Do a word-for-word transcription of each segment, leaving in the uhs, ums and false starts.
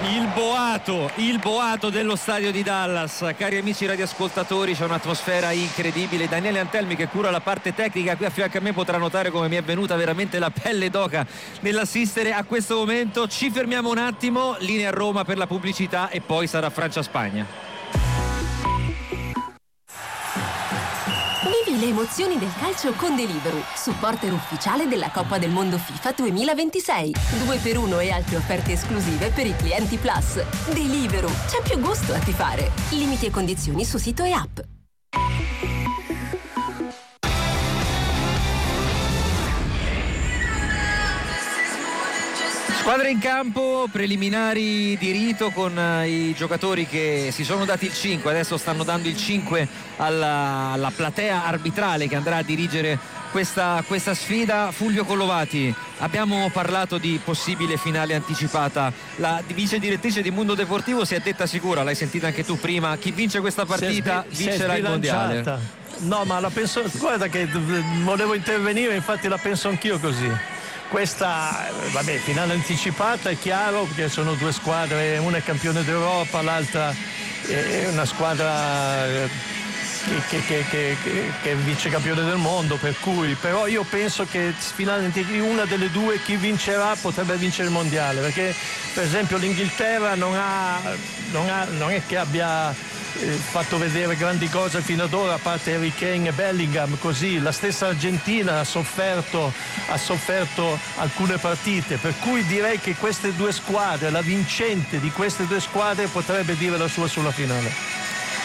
Il boato, il boato dello stadio di Dallas. Cari amici radioascoltatori, c'è un'atmosfera incredibile. Daniele Antelmi, che cura la parte tecnica qui a fianco a me, potrà notare come mi è venuta veramente la pelle d'oca nell'assistere a questo momento. Ci fermiamo un attimo, linea a Roma per la pubblicità e poi sarà Francia-Spagna. Vivi le emozioni del calcio con Deliveroo, supporter ufficiale della Coppa del Mondo FIFA duemilaventisei. due per uno e altre offerte esclusive per i clienti Plus. Deliveroo, c'è più gusto a tifare. Limiti e condizioni su sito e app. Squadra in campo, preliminari di rito con i giocatori che si sono dati il cinque, adesso stanno dando il cinque alla, alla platea arbitrale che andrà a dirigere questa, questa sfida. Fulvio Collovati, abbiamo parlato di possibile finale anticipata, la vice direttrice di Mundo Deportivo si è detta sicura, l'hai sentita anche tu prima, chi vince questa partita si è, vincerà si è il mondiale. No, ma la penso, guarda che volevo intervenire, infatti la penso anch'io così. Questa, vabbè, finale anticipata è chiaro perché sono due squadre, una è campione d'Europa, l'altra è una squadra che, che, che, che, che è vice campione del mondo, per cui però io penso che finale una delle due, chi vincerà potrebbe vincere il mondiale, perché per esempio l'Inghilterra non ha, non ha non è che abbia fatto vedere grandi cose fino ad ora, a parte Harry Kane e Bellingham, così la stessa Argentina ha sofferto ha sofferto alcune partite, per cui direi che queste due squadre, la vincente di queste due squadre potrebbe dire la sua sulla finale.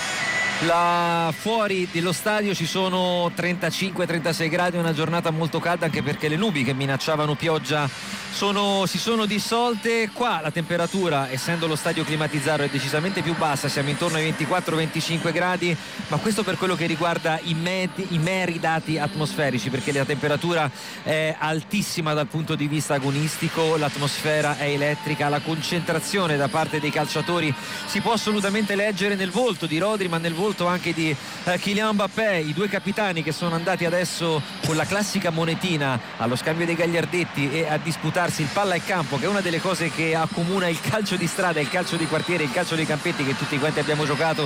Là fuori dello stadio ci sono trentacinque trentasei gradi, una giornata molto calda anche perché le nubi che minacciavano pioggia sono, si sono dissolte. Qua la temperatura, essendo lo stadio climatizzato, è decisamente più bassa, siamo intorno ai ventiquattro venticinque gradi, ma questo per quello che riguarda i, med- i meri dati atmosferici, perché la temperatura è altissima dal punto di vista agonistico, l'atmosfera è elettrica, la concentrazione da parte dei calciatori si può assolutamente leggere nel volto di Rodri, ma nel volto anche di eh, Kylian Mbappé, i due capitani che sono andati adesso con la classica monetina allo scambio dei gagliardetti e a disputarsi il palla e campo, che è una delle cose che accomuna il calcio di strada, il calcio di quartiere, il calcio dei campetti che tutti quanti abbiamo giocato,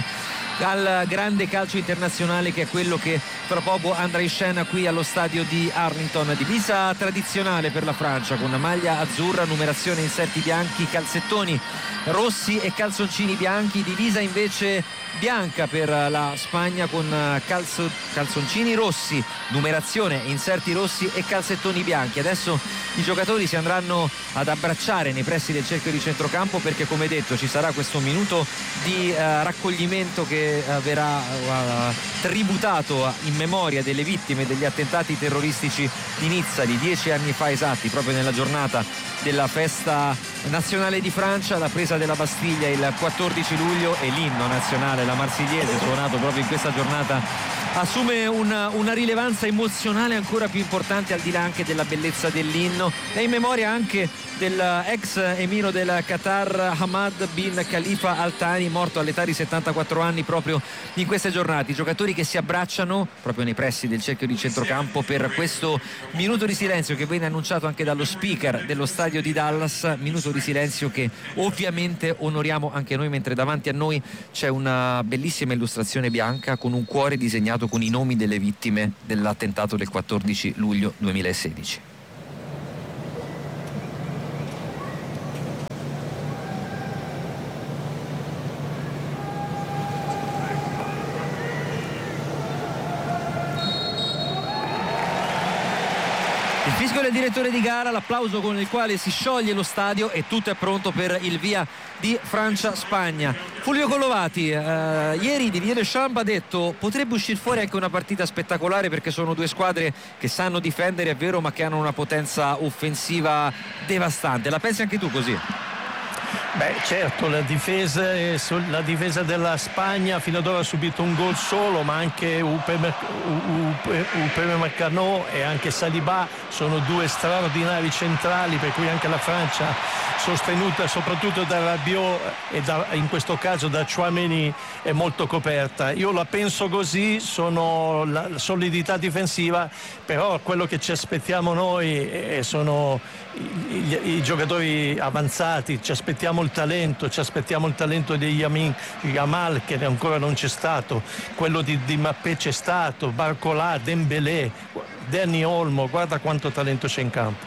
al grande calcio internazionale che è quello che tra poco andrà in scena qui allo stadio di Arlington. Divisa tradizionale per la Francia con una maglia azzurra, numerazione inserti bianchi, calzettoni rossi e calzoncini bianchi, divisa invece bianca per la Spagna con calzo, calzoncini rossi, numerazione, inserti rossi e calzettoni bianchi. Adesso i giocatori si andranno ad abbracciare nei pressi del cerchio di centrocampo, perché come detto ci sarà questo minuto di uh, raccoglimento che uh, verrà uh, tributato in memoria delle vittime degli attentati terroristici di Nizza di dieci anni fa esatti, proprio nella giornata della festa nazionale di Francia, la presa della Bastiglia il quattordici luglio, e l'inno nazionale, la Marsigliese, suonato proprio in questa giornata, assume una, una rilevanza emozionale ancora più importante, al di là anche della bellezza dell'inno, e in memoria anche dell'ex emiro del Qatar Hamad bin Khalifa Al Thani, morto all'età di settantaquattro anni proprio in queste giornate. I giocatori che si abbracciano proprio nei pressi del cerchio di centrocampo per questo minuto di silenzio che viene annunciato anche dallo speaker dello stadio di Dallas, minuto di silenzio che ovviamente onoriamo anche noi, mentre davanti a noi c'è una bellissima illustrazione bianca con un cuore disegnato con i nomi delle vittime dell'attentato del quattordici luglio duemilasedici. Il fischio del direttore di gara, l'applauso con il quale si scioglie lo stadio e tutto è pronto per il via di Francia-Spagna. Fulvio Collovati, eh, ieri Didier Deschamps ha detto potrebbe uscire fuori anche una partita spettacolare, perché sono due squadre che sanno difendere, è vero, ma che hanno una potenza offensiva devastante. La pensi anche tu così? Beh, certo, la difesa, la difesa della Spagna fino ad ora ha subito un gol solo, ma anche Upamecano e anche Saliba sono due straordinari centrali, per cui anche la Francia, sostenuta soprattutto da Rabiot e da, in questo caso da Tchouaméni, è molto coperta. Io la penso così, sono la solidità difensiva, però quello che ci aspettiamo noi sono i, i, i giocatori avanzati, ci aspettiamo il talento, ci aspettiamo il talento di Yamin Yamal che ancora non c'è stato, quello di, di Mbappé c'è stato, Barcola, Dembélé, Dani Olmo, guarda quanto talento c'è in campo.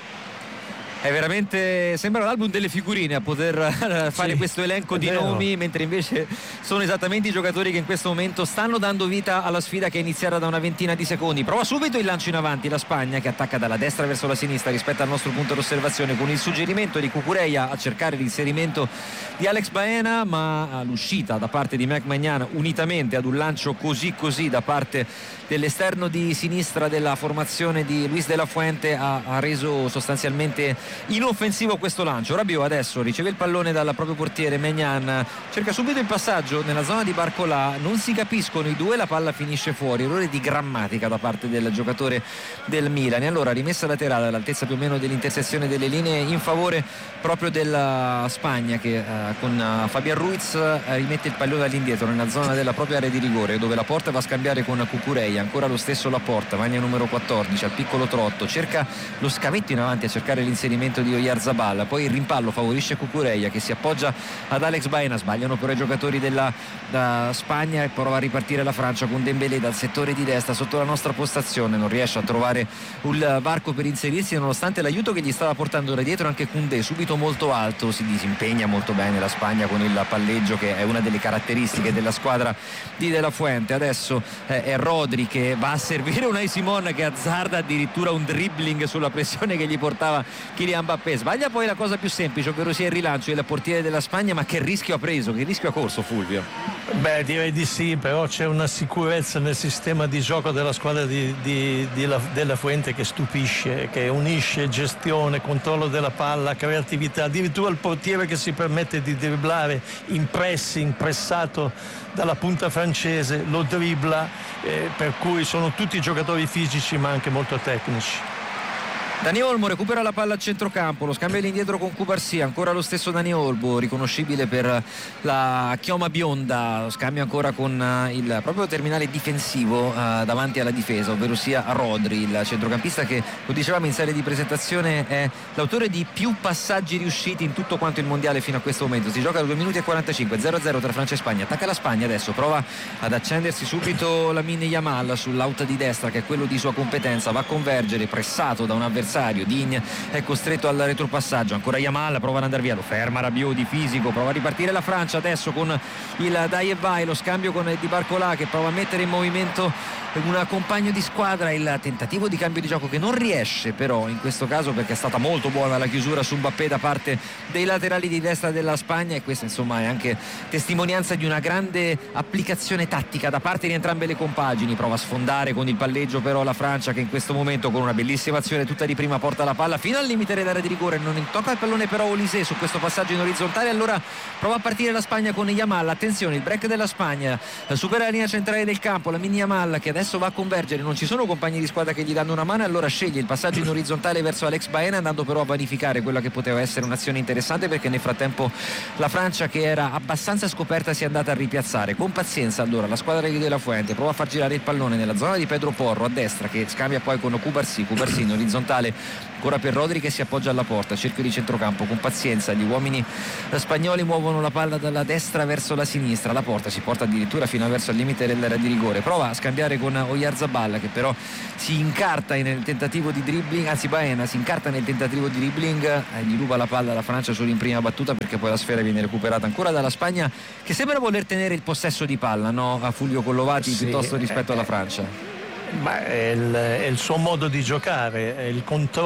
È veramente, sembra l'album delle figurine a poter fare sì, questo elenco di vero. nomi, mentre invece sono esattamente i giocatori che in questo momento stanno dando vita alla sfida che è iniziata da una ventina di secondi. Prova subito il lancio in avanti la Spagna, che attacca dalla destra verso la sinistra rispetto al nostro punto d'osservazione, con il suggerimento di Cucurella a cercare l'inserimento di Alex Baena, ma l'uscita da parte di Mec Maignan unitamente ad un lancio così così da parte dell'esterno di sinistra della formazione di Luis de la Fuente ha, ha reso sostanzialmente inoffensivo questo lancio. Rabiot adesso riceve il pallone dal proprio portiere, Maignan cerca subito il passaggio nella zona di Barcola, non si capiscono i due, la palla finisce fuori, errore di grammatica da parte del giocatore del Milan. E allora rimessa laterale all'altezza più o meno dell'intersezione delle linee in favore proprio della Spagna, che eh, con uh, Fabian Ruiz eh, rimette il pallone all'indietro nella zona della propria area di rigore, dove Laporta va a scambiare con Cucurella. Ancora lo stesso Laporta, maglia numero quattordici al piccolo trotto, cerca lo scavetto in avanti a cercare l'inserimento di Oyarzabal, poi il rimpallo favorisce Cucurella che si appoggia ad Alex Baena, sbagliano però i giocatori della da Spagna e prova a ripartire la Francia con Dembélé dal settore di destra sotto la nostra postazione, non riesce a trovare il varco per inserirsi nonostante l'aiuto che gli stava portando da dietro anche Koundé, subito molto alto, si disimpegna molto bene la Spagna con il palleggio che è una delle caratteristiche della squadra di De La Fuente. Adesso eh, è Rodri che va a servire Unai Simon che azzarda addirittura un dribbling sulla pressione che gli portava Kylian Mbappé, sbaglia poi la cosa più semplice, ovvero sia il rilancio del portiere della Spagna, ma che rischio ha preso, che rischio ha corso Fulvio? Beh, direi di sì, però c'è una sicurezza nel sistema di gioco della squadra di, di, di la, della Fuente che stupisce, che unisce gestione, controllo della palla, creatività, addirittura il portiere che si permette di dribblare in pressing, pressato dalla punta francese, lo dribbla, eh, per cui sono tutti giocatori fisici ma anche molto tecnici. Dani Olmo recupera la palla a centrocampo, lo scambio all'indietro con Cubarsí, ancora lo stesso Dani Olmo, riconoscibile per la chioma bionda, lo scambio ancora con il proprio terminale difensivo uh, davanti alla difesa, ovvero sia Rodri, il centrocampista che, lo dicevamo in serie di presentazione, è l'autore di più passaggi riusciti in tutto quanto il mondiale fino a questo momento. Si gioca da due minuti e quarantacinque, zero a zero tra Francia e Spagna, attacca la Spagna adesso, prova ad accendersi subito Lamine Yamal sull'out di destra che è quello di sua competenza, va a convergere, pressato da un avversario, Digne è costretto al retropassaggio, ancora Yamal prova ad andare via, lo ferma Rabiot di fisico, prova a ripartire la Francia adesso con il dai e vai, lo scambio con Di Barcola che prova a mettere in movimento un compagno di squadra, il tentativo di cambio di gioco che non riesce però in questo caso perché è stata molto buona la chiusura su Mbappé da parte dei laterali di destra della Spagna, e questa insomma è anche testimonianza di una grande applicazione tattica da parte di entrambe le compagini. Prova a sfondare con il palleggio però la Francia che in questo momento con una bellissima azione tutta di prima porta la palla fino al limite dell'area di rigore, non tocca il pallone però Olise su questo passaggio in orizzontale, allora prova a partire la Spagna con Yamal, attenzione il break della Spagna, supera la linea centrale del campo, la mini Yamal che adesso va a convergere, non ci sono compagni di squadra che gli danno una mano, allora sceglie il passaggio in orizzontale verso Alex Baena, andando però a vanificare quella che poteva essere un'azione interessante, perché nel frattempo la Francia che era abbastanza scoperta si è andata a ripiazzare con pazienza. Allora la squadra di De La Fuente prova a far girare il pallone nella zona di Pedro Porro a destra, che scambia poi con Cubarsí, Cubarsí in orizzontale ancora per Rodri che si appoggia alla porta, cerchio di centrocampo con pazienza, gli uomini spagnoli muovono la palla dalla destra verso la sinistra, la porta si porta addirittura fino verso il limite dell'area di rigore, prova a scambiare con Oyarzabal che però si incarta nel tentativo di dribbling, anzi Baena si incarta nel tentativo di dribbling, eh, gli ruba la palla alla Francia solo in prima battuta, perché poi la sfera viene recuperata ancora dalla Spagna che sembra voler tenere il possesso di palla, no? A Fulvio Collovati sì, piuttosto rispetto eh, alla Francia. Ma è il, è il suo modo di giocare, è il controllo